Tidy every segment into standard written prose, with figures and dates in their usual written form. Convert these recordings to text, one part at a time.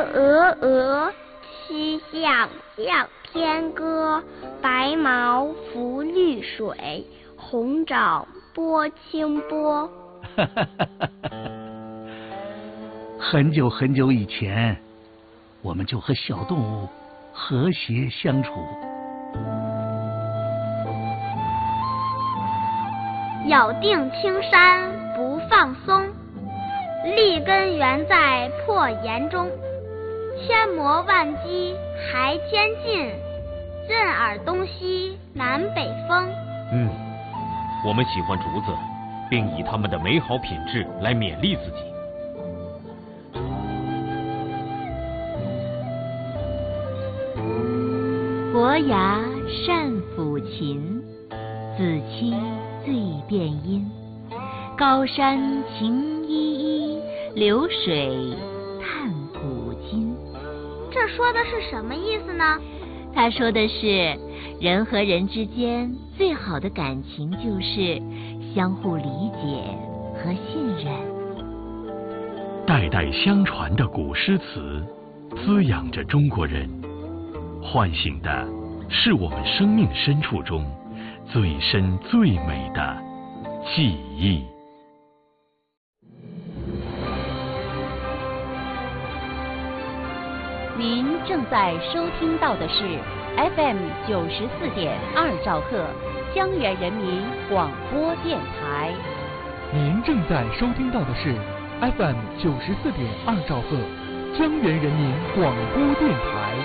曲项向天歌，白毛浮绿水，红掌拨清波。 很久很久以前，我们就和小动物和谐相处。 咬定青山不放松，立根原在破岩中。千磨万击还千进，任尔东西南北风。 我们喜欢竹子，并以它们的美好品质来勉励自己。 伯牙善抚琴，子期最辨音。高山晴依依，流水叹古今。 这说的是什么意思呢？ 他说的是，人和人之间最好的感情就是相互理解和信任。 代代相传的古诗词，滋养着中国人，唤醒的是我们生命深处中最深最美的记忆。 您正在收听到的是 FM 94.2兆赫江源人民广播电台。 您正在收听到的是 FM 94.2兆赫江源人民广播电台。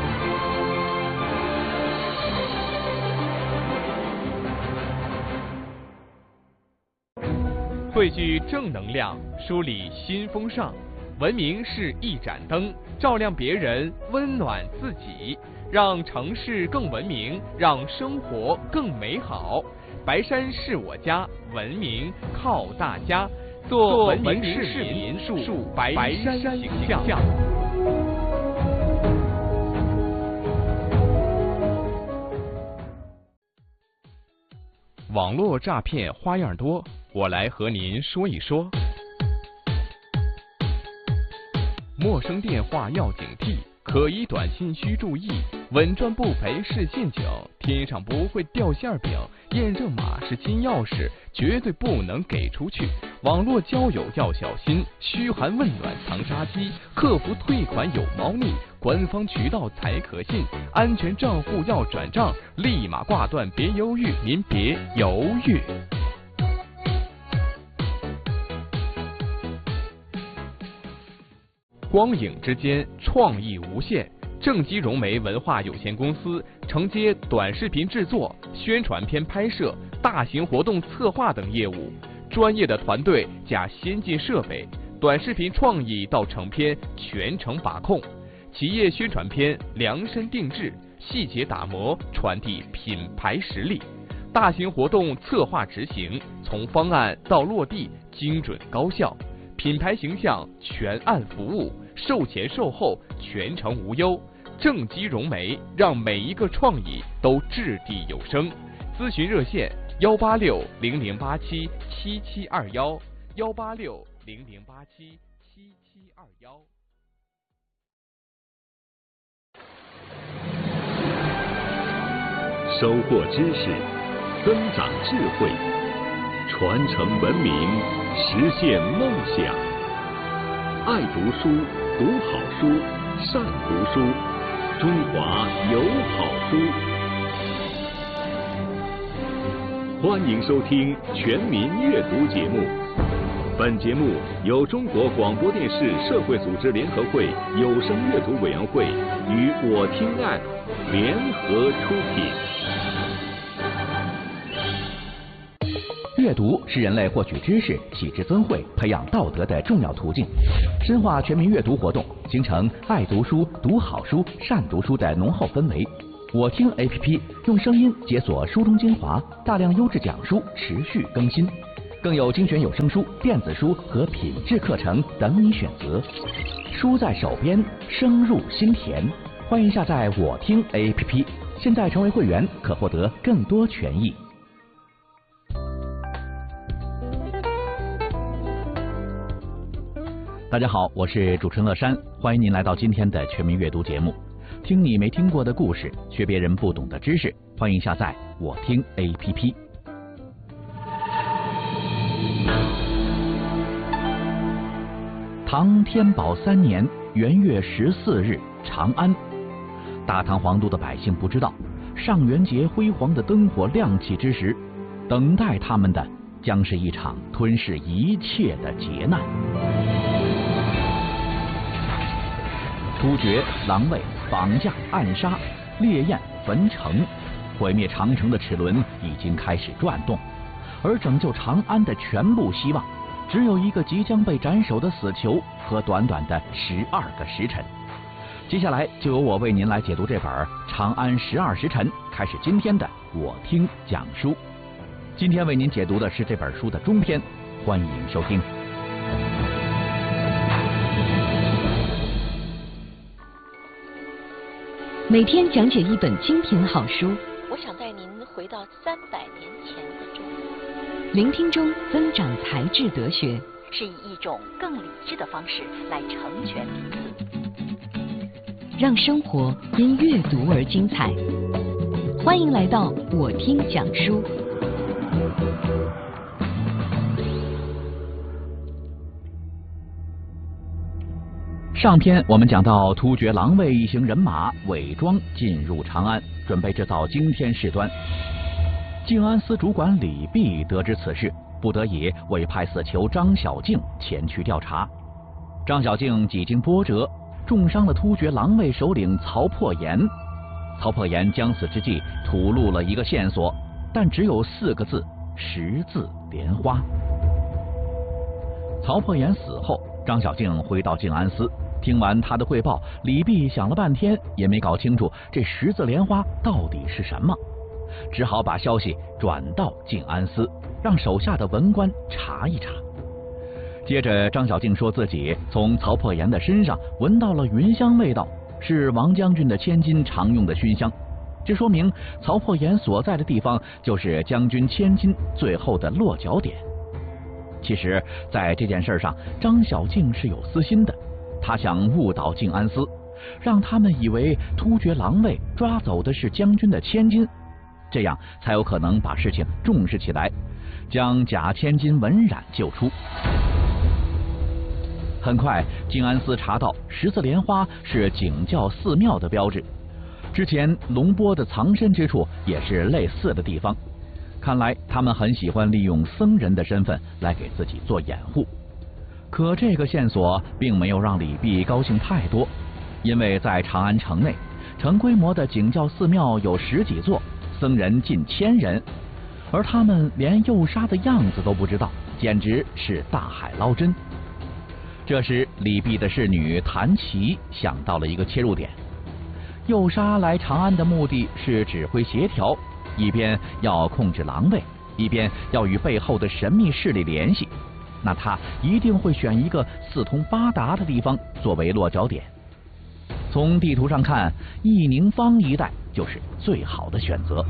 汇聚正能量，梳理新风尚。文明是一盏灯，照亮别人，温暖自己，让城市更文明，让生活更美好。白山是我家，文明靠大家。做文明市民，树白山形象。网络诈骗花样多，我来和您说一说。陌生电话要警惕，可疑短信需注意，稳赚不赔是陷阱，天上不会掉馅饼，验证码是金钥匙，绝对不能给出去。网络交友要小心，嘘寒问暖藏杀机，客服退款有猫腻，官方渠道才可信，安全账户要转账，立马挂断，别犹豫，您别犹豫。光影之间，创意无限。正畸融媒文化有限公司承接短视频制作、宣传片拍摄、大型活动策划等业务，专业的团队加先进设备，短视频创意到成片全程把控。企业宣传片量身定制，细节打磨，传递品牌实力。大型活动策划执行，从方案到落地，精准高效。品牌形象全案服务，售前售后全程无忧。正畸融媒让每一个创意都掷地有声。咨询热线18600877721，18600877721。 收获知识，增长智慧，传承文明，实现梦想。爱读书，读好书，善读书，中华有好书。欢迎收听全民阅读节目。本节目由中国广播电视社会组织联合会有声阅读委员会与我听App联合出品。 阅读是人类获取知识、启智增慧、培养道德的重要途径。深化全民阅读活动，形成爱读书、读好书、善读书的浓厚氛围。我听 APP 用声音解锁书中精华，大量优质讲书持续更新，更有精选有声书、电子书和品质课程等你选择。书在手边，声入心田。欢迎下载我听 APP， 现在成为会员可获得更多权益。 大家好，我是主持人乐山，欢迎您来到今天的全民阅读节目。听你没听过的故事，学别人不懂的知识，欢迎下载我听 APP。唐天宝3年元月14日，长安。大唐皇都的百姓不知道，上元节辉煌的灯火亮起之时，等待他们的将是一场吞噬一切的劫难。突厥、狼卫、绑架、暗杀、烈焰、焚城，毁灭长城的齿轮已经开始转动，而拯救长安的全部希望，只有一个即将被斩首的死囚和短短的12个时辰。接下来就由我为您来解读这本《长安12时辰》，开始今天的我听讲书。今天为您解读的是这本书的中篇，欢迎收听。 每天讲解一本精品好书， 我想带您回到300年前的中国， 聆听中增长才智德学， 是以一种更理智的方式来成全彼此， 让生活因阅读而精彩。欢迎来到我听讲书。 上篇我们讲到，突厥狼卫一行人马伪装进入长安，准备制造惊天事端。静安司主管李泌得知此事，不得已委派死囚张小敬前去调查。张小敬几经波折，重伤了突厥狼卫首领曹破岩。曹破岩将死之际吐露了一个线索，但只有4个字：十字莲花。曹破岩死后，张小敬回到静安司，听完他的汇报，李泌想了半天也没搞清楚这十字莲花到底是什么，只好把消息转到静安司，让手下的文官查一查。接着张小敬说自己从曹破岩的身上闻到了云香味道，是王将军的千金常用的熏香，这说明曹破岩所在的地方就是将军千金最后的落脚点。其实在这件事上，张小敬是有私心的，他想误导静安司，让他们以为突厥狼卫抓走的是将军的千金，这样才有可能把事情重视起来，将假千金文染救出。很快静安司查到十字莲花是景教寺庙的标志，之前龙波的藏身之处也是类似的地方，看来他们很喜欢利用僧人的身份来给自己做掩护。可这个线索并没有让李泌高兴太多，因为在长安城内，成规模的景教寺庙有10几座，僧人近1000人，而他们连幼沙的样子都不知道，简直是大海捞针。这时李泌的侍女谭琪想到了一个切入点，幼沙来长安的目的是指挥协调，一边要控制狼卫，一边要与背后的神秘势力联系，那他一定会选一个四通八达的地方作为落脚点。从地图上看，义宁坊一带就是最好的选择。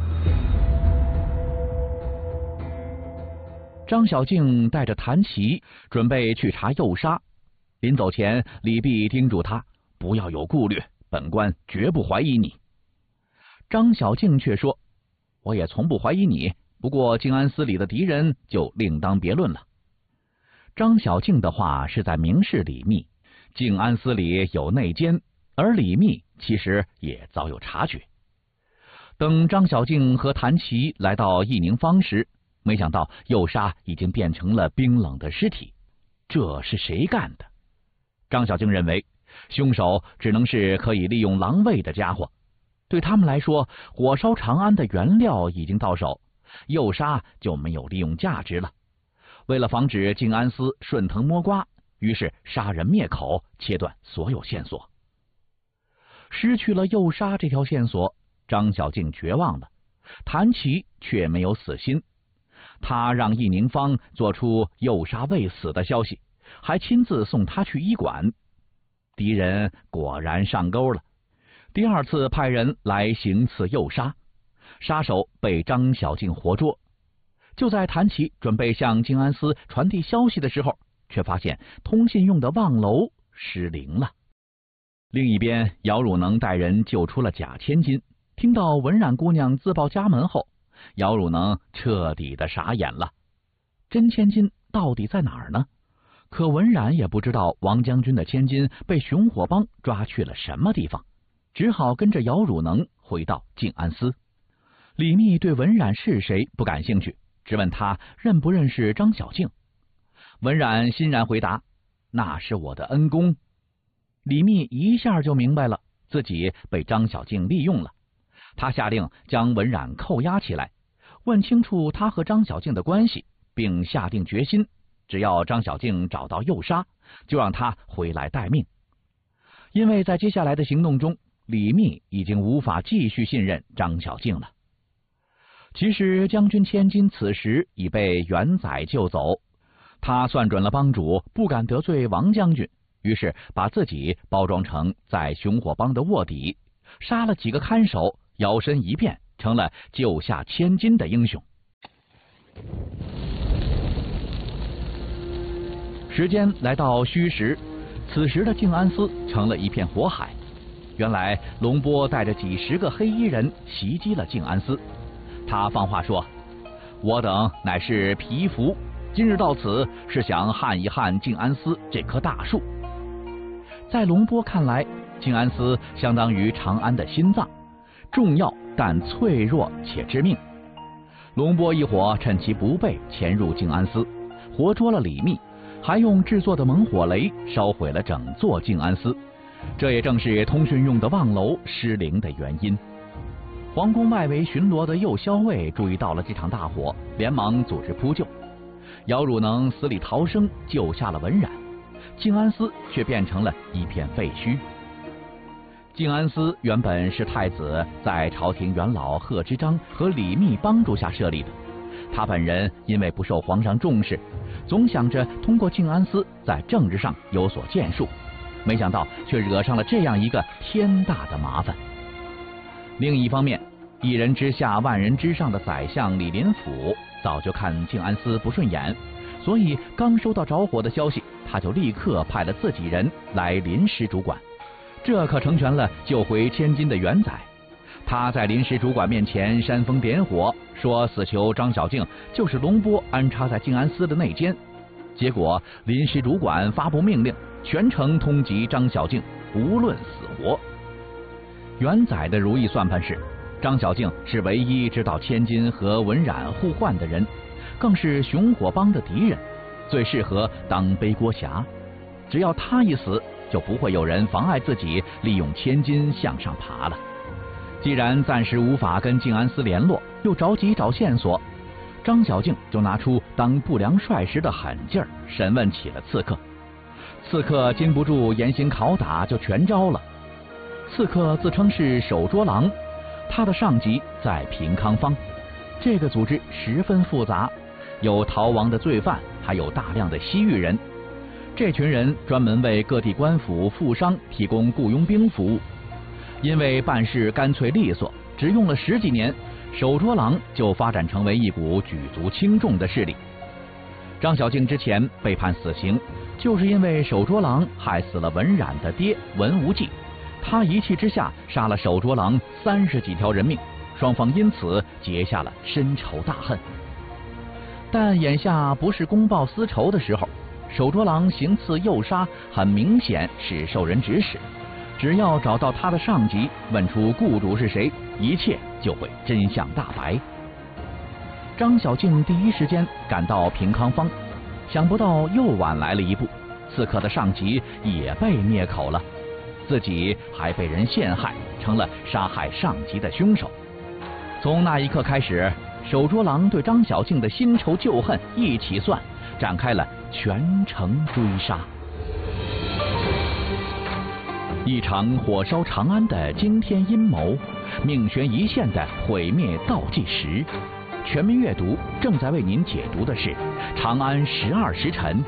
张小敬带着谭琪准备去查幼沙，临走前李泌叮嘱他不要有顾虑，本官绝不怀疑你。张小敬却说，我也从不怀疑你，不过静安司里的敌人就另当别论了。张小敬的话是在明示李泌，静安司里有内奸，而李泌其实也早有察觉。等张小敬和谭琪来到义宁坊时，没想到幼沙已经变成了冰冷的尸体，这是谁干的？张小敬认为凶手只能是可以利用狼卫的家伙，对他们来说，火烧长安的原料已经到手，幼沙就没有利用价值了。为了防止静安司顺藤摸瓜，于是杀人灭口，切断所有线索。失去了幼沙这条线索，张小敬绝望了，谭琪却没有死心，他让义宁坊做出幼沙未死的消息，还亲自送他去医馆。敌人果然上钩了，第2次派人来行刺幼沙，杀手被张小敬活捉。就在谭琪准备向静安司传递消息的时候， 却发现通信用的望楼失灵了。另一边，姚汝能带人救出了假千金。听到文冉姑娘自报家门后，姚汝能彻底的傻眼了。真千金到底在哪儿呢？可文冉也不知道王将军的千金被熊火帮抓去了什么地方，只好跟着姚汝能回到静安司。李密对文冉是谁不感兴趣，只问他认不认识张小静。文冉欣然回答：那是我的恩公。李密一下就明白了自己被张小静利用了，他下令将文冉扣押起来，问清楚他和张小静的关系，并下定决心，只要张小静找到诱杀，就让他回来待命。因为在接下来的行动中，李密已经无法继续信任张小静了。其实将军千金此时已被元载救走，他算准了帮主不敢得罪王将军，于是把自己包装成在熊火帮的卧底，杀了几个看守，摇身一变成了救下千金的英雄。时间来到戌时，此时的静安司成了一片火海。原来龙波带着几十个黑衣人袭击了静安司，他放话说：我等乃是皮符，今日到此是想撼一撼静安司这棵大树。在龙波看来，静安司相当于长安的心脏，重要但脆弱且致命。龙波一伙趁其不备潜入静安司，活捉了李密，还用制作的猛火雷烧毁了整座静安司，这也正是通讯用的望楼失灵的原因。皇宫外围巡逻的右骁卫注意到了这场大火，连忙组织扑救。姚汝能死里逃生，救下了文冉，静安司却变成了一片废墟。静安司原本是太子在朝廷元老贺知章和李密帮助下设立的，他本人因为不受皇上重视，总想着通过静安司在政治上有所建树，没想到却惹上了这样一个天大的麻烦。另一方面，一人之下万人之上的宰相李林甫早就看静安司不顺眼，所以刚收到着火的消息，他就立刻派了自己人来临时主管，这可成全了救回千金的元载。他在临时主管面前煽风点火，说死囚张小静就是龙波安插在静安司的内奸。结果临时主管发布命令，全城通缉张小静，无论死活。元载的如意算盘是，张小静是唯一知道千金和文冉互换的人，更是熊火帮的敌人，最适合当背锅侠。只要他一死，就不会有人妨碍自己利用千金向上爬了。既然暂时无法跟静安司联络，又着急找线索，张小静就拿出当不良帅时的狠劲儿，审问起了刺客。刺客经不住严刑拷打，就全招了。刺客自称是守捉郎，他的上级在平康坊。这个组织十分复杂，有逃亡的罪犯，还有大量的西域人。这群人专门为各地官府、富商提供雇佣兵服务。因为办事干脆利索，只用了10几年，守捉郎就发展成为一股举足轻重的势力。张小静之前被判死刑，就是因为守捉郎害死了文冉的爹文无忌，他一气之下杀了守捉郎30几条人命，双方因此结下了深仇大恨。但眼下不是公报私仇的时候，守捉郎行刺诱杀很明显是受人指使，只要找到他的上级，问出雇主是谁，一切就会真相大白。张小静第一时间赶到平康坊，想不到又晚来了一步，刺客的上级也被灭口了，自己还被人陷害，成了杀害上级的凶手。从那一刻开始，守捉郎对张小静的新仇旧恨一起算，展开了全城追杀。一场火烧长安的惊天阴谋，命悬一线的毁灭倒计时。全民阅读正在为您解读的是《长安12时辰》